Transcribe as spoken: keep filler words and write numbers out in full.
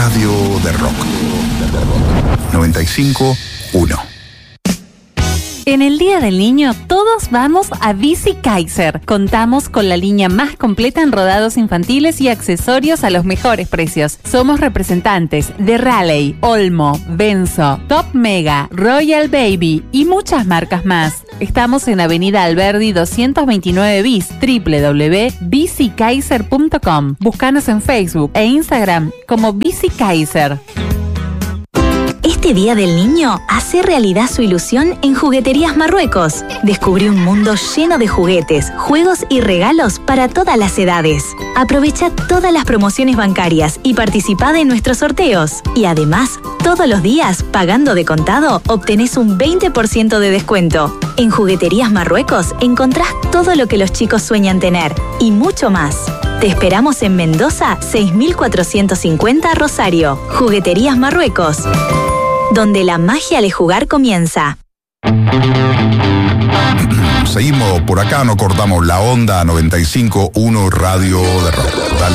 Radio de Rock. noventa y cinco punto uno. En el Día del Niño, todos vamos a Bici Kaiser. Contamos con la línea más completa en rodados infantiles y accesorios a los mejores precios. Somos representantes de Raleigh, Olmo, Benzo, Top Mega, Royal Baby y muchas marcas más. Estamos en Avenida Alberdi doscientos veintinueve bis, doble u doble u doble u punto bici kaiser punto com. Búscanos en Facebook e Instagram como Bici Kaiser. Este Día del Niño, hace realidad su ilusión en Jugueterías Marruecos. Descubrí un mundo lleno de juguetes, juegos y regalos para todas las edades. Aprovecha todas las promociones bancarias y participa de nuestros sorteos. Y además, todos los días, pagando de contado, obtenés un veinte por ciento de descuento. En Jugueterías Marruecos encontrás todo lo que los chicos sueñan tener y mucho más. Te esperamos en Mendoza, seis mil cuatrocientos cincuenta Rosario. Jugueterías Marruecos, donde la magia de jugar comienza. Seguimos por acá, no cortamos la onda. noventa y cinco punto uno Radio de Rock. Dale.